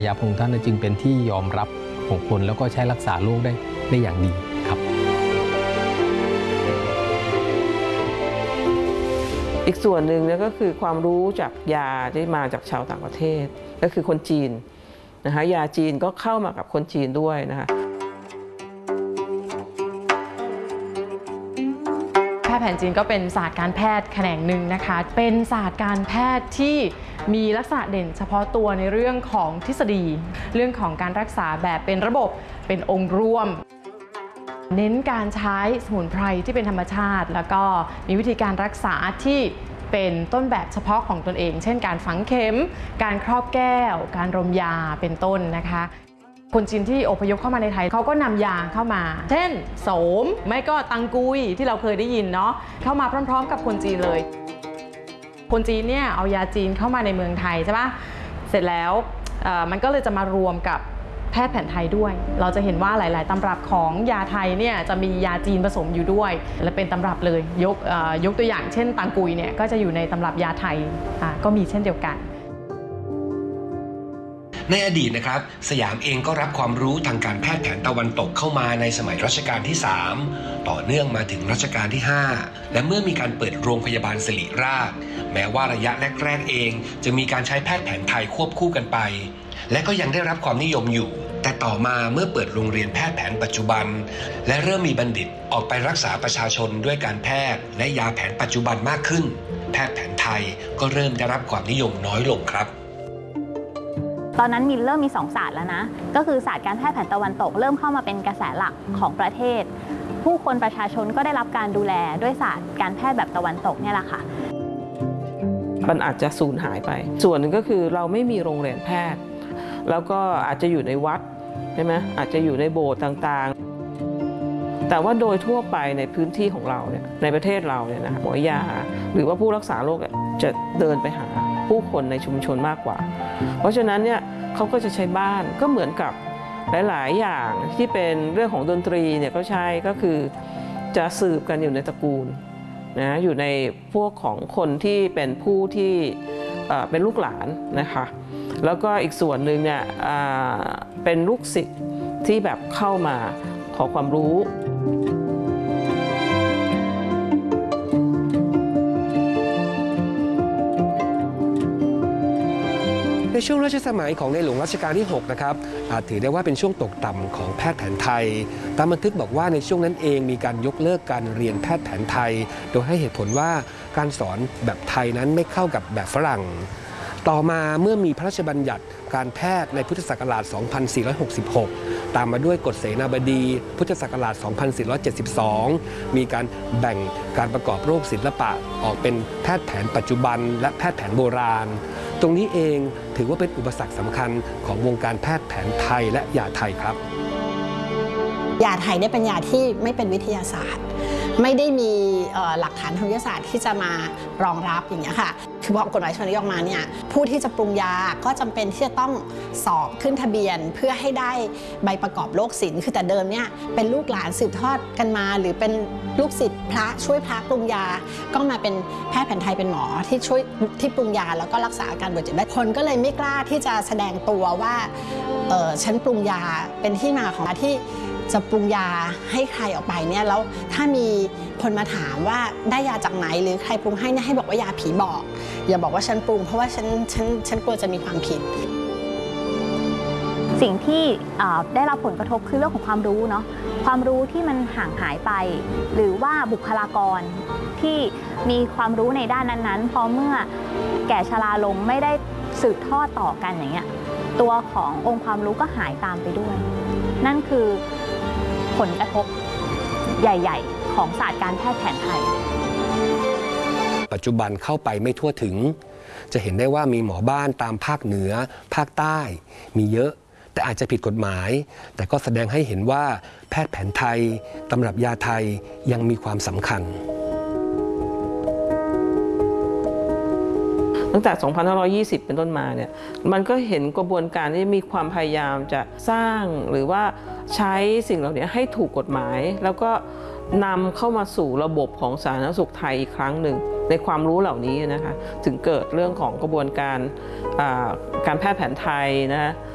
ยาพระองค์ท่านจึงเป็นที่ยอมรับของคนแล้วก็ใช้รักษาโรคได้อย่างดีครับอีกส่วนหนึ่งก็คือความรู้จากยาที่มาจากชาวต่างประเทศก็คือคนจีนนะคะยาจีนก็เข้ามากับคนจีนด้วยนะคะแพทย์แผนจีนก็เป็นศาสตร์การแพทย์แขนงหนึ่งนะคะเป็นศาสตร์การแพทย์ที่มีลักษณะเด่นเฉพาะตัวในเรื่องของทฤษฎีเรื่องของการรักษาแบบเป็นระบบเป็นองค์รวมเน้นการใช้สมุนไพรที่เป็นธรรมชาติแล้วก็มีวิธีการรักษาที่เป็นต้นแบบเฉพาะของตนเองเช่นการฝังเข็มการครอบแก้วการรมยาเป็นต้นนะคะคนจีนที่อพยพเข้ามาในไทยเขาก็นำยาเข้ามาเช่นโสมไม่ก็ตังกุยที่เราเคยได้ยินเนาะเข้ามาพร้อมๆกับคนจีนเลยคนจีนเนี่ยเอายาจีนเข้ามาในเมืองไทยใช่ปะเสร็จแล้วมันก็เลยจะมารวมกับแพทย์แผนไทยด้วยเราจะเห็นว่าหลายๆตำรับของยาไทยเนี่ยจะมียาจีนผสมอยู่ด้วยและเป็นตำรับเลยยกตัวอย่างเช่นตังกุยเนี่ยก็จะอยู่ในตำรับยาไทยก็มีเช่นเดียวกันในอดีตนะครับสยามเองก็รับความรู้ทางการแพทย์แผนตะวันตกเข้ามาในสมัยรัชกาลที่3ต่อเนื่องมาถึงรัชกาลที่5และเมื่อมีการเปิดโรงพยาบาลศิริราชแม้ว่าระยะแรกๆเองจะมีการใช้แพทย์แผนไทยควบคู่กันไปและก็ยังได้รับความนิยมอยู่แต่ต่อมาเมื่อเปิดโรงเรียนแพทย์แผนปัจจุบันและเริ่มมีบัณฑิตออกไปรักษาประชาชนด้วยการแพทย์และยาแผนปัจจุบันมากขึ้นแพทย์แผนไทยก็เริ่มได้รับความนิยมน้อยลงครับตอนนั้นเริ่มมี2ศาสตร์แล้วนะก็คือศาสตร์การแพทย์แผนตะวันตกเริ่มเข้ามาเป็นกระแสหลักของประเทศผู้คนประชาชนก็ได้รับการดูแลด้วยศาสตร์การแพทย์แบบตะวันตกเนี่ยแหละค่ะมันอาจจะสูญหายไปส่วนหนึ่งก็คือเราไม่มีโรงเรียนแพทย์แล้วก็อาจจะอยู่ในวัดใช่ไหมอาจจะอยู่ในโบสถ์ต่างๆแต่ว่าโดยทั่วไปในพื้นที่ของเราเนี่ยในประเทศเราเนี่ยนะหมอยาหรือว่าผู้รักษาโรคจะเดินไปหาผู้คนในชุมชนมากกว่าเพราะฉะนั้นเนี่ยเขาก็จะใช้บ้านก็เหมือนกับหลายๆอย่างที่เป็นเรื่องของดนตรีเนี่ยก็ใช้ก็คือจะสืบกันอยู่ในตระกูลนะอยู่ในพวกของคนที่เป็นผู้ที่เป็นลูกหลานนะคะแล้วก็อีกส่วนหนึ่งเนี่ยเป็นลูกศิษย์ที่แบบเข้ามาขอความรู้ในช่วงรัชสมัยของในหลวงรัชกาลที่6นะครับอาจถือได้ว่าเป็นช่วงตกต่ำของแพทย์แผนไทยตามบันทึกบอกว่าในช่วงนั้นเองมีการยกเลิกการเรียนแพทย์แผนไทยโดยให้เหตุผลว่าการสอนแบบไทยนั้นไม่เข้ากับแบบฝรั่งต่อมาเมื่อมีพระราชบัญญัติการแพทย์ในพุทธศักราช 2466 ตามมาด้วยกฎเสนาบดีพุทธศักราช 2472 มีการแบ่งการประกอบโรคศิลปะออกเป็นแพทย์แผนปัจจุบันและแพทย์แผนโบราณตรงนี้เองถือว่าเป็นอุปสรรคสำคัญของวงการแพทย์แผนไทยและยาไทยครับยาไทยเนี่ยเป็นยาที่ไม่เป็นวิทยาศาสตร์ไม่ได้มีหลักฐานทางวิทยาศาสตร์ที่จะมารองรับอย่างเงี้ยค่ะคือพอกฎหมายฉบับนี้ออกมาเนี่ยผู้ที่จะปรุงยาก็จำเป็นที่จะต้องสอบขึ้นทะเบียนเพื่อให้ได้ใบประกอบโรคศิลป์คือแต่เดิมเนี่ยเป็นลูกหลานสืบทอดกันมาหรือเป็นลูกศิษย์พระช่วยพระปรุงยาก็มาเป็นแพทย์แผนไทยเป็นหมอที่ช่วยที่ปรุงยาแล้วก็รักษาอาการบาดเจ็บได้คนก็เลยไม่กล้าที่จะแสดงตัวว่าฉันปรุงยาเป็นที่มาของที่จะปรุงยาให้ใครออกไปเนี่ยแล้วถ้ามีคนมาถามว่าได้ยาจากไหนหรือใครปรุงให้เนี่ยให้บอกว่ายาผีบอกอย่าบอกว่าฉันปรุงเพราะว่าฉันกลัวจะมีความผิดสิ่งที่ได้รับผลกระทบคือเรื่องของความรู้เนาะความรู้ที่มันห่างหายไปหรือว่าบุคลากรที่มีความรู้ในด้านนั้นๆพอเมื่อแก่ชราลงไม่ได้สืบทอดต่อกันอย่างเงี้ยตัวขององค์ความรู้ก็หายตามไปด้วยนั่นคือผลกระทบใหญ่ๆของศาสตร์การแพทย์แผนไทยปัจจุบันเข้าไปไม่ทั่วถึงจะเห็นได้ว่ามีหมอบ้านตามภาคเหนือภาคใต้มีเยอะแต่อาจจะผิดกฎหมายแต่ก็แสดงให้เห็นว่าแพทย์แผนไทยตำรับยาไทยยังมีความสำคัญตั้งแต่ 2520 เป็นต้นมาเนี่ยมันก็เห็นกระบวนการที่มีความพยายามจะสร้างหรือว่าใช้สิ่งเหล่านี้ให้ถูกกฎหมายแล้วก็นำเข้ามาสู่ระบบของสาธารณสุขไทยอีกครั้งหนึ่งในความรู้เหล่านี้นะคะถึงเกิดเรื่องของกระบวนการการแพทย์แผนไทยนะ